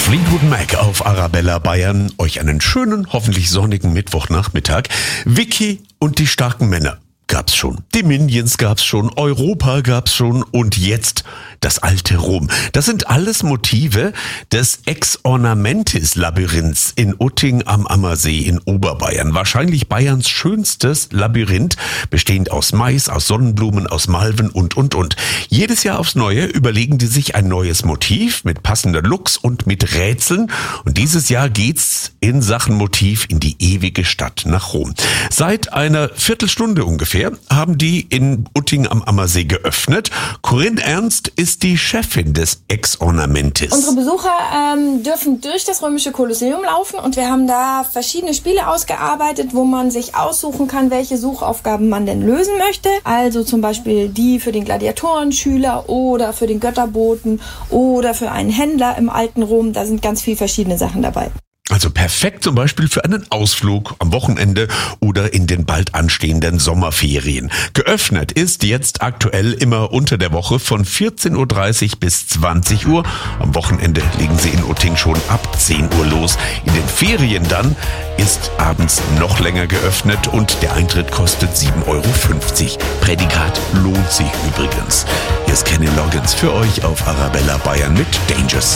Fleetwood Mac auf Arabella Bayern. Euch einen schönen, hoffentlich sonnigen Mittwochnachmittag. Vicky und die starken Männer gab's schon. Die Minions gab's schon, Europa gab's schon und jetzt das alte Rom. Das sind alles Motive des Ex-Ornamentis-Labyrinths in Utting am Ammersee in Oberbayern. Wahrscheinlich Bayerns schönstes Labyrinth, bestehend aus Mais, aus Sonnenblumen, aus Malven und. Jedes Jahr aufs Neue überlegen die sich ein neues Motiv mit passenden Looks und mit Rätseln. Und dieses Jahr geht's in Sachen Motiv in die ewige Stadt nach Rom. Seit einer Viertelstunde ungefähr haben die in Utting am Ammersee geöffnet. Corinne Ernst ist die Chefin des Ex-Ornamentis. Unsere Besucher dürfen durch das römische Kolosseum laufen und wir haben da verschiedene Spiele ausgearbeitet, wo man sich aussuchen kann, welche Suchaufgaben man denn lösen möchte. Also zum Beispiel die für den Gladiatorenschüler oder für den Götterboten oder für einen Händler im alten Rom. Da sind ganz viele verschiedene Sachen dabei. Also perfekt zum Beispiel für einen Ausflug am Wochenende oder in den bald anstehenden Sommerferien. Geöffnet ist jetzt aktuell immer unter der Woche von 14.30 Uhr bis 20 Uhr. Am Wochenende legen sie in Utting schon ab 10 Uhr los. In den Ferien dann ist abends noch länger geöffnet und der Eintritt kostet 7,50 Euro. Prädikat lohnt sich übrigens. Hier ist Kenny Loggins für euch auf Arabella Bayern mit Dangers.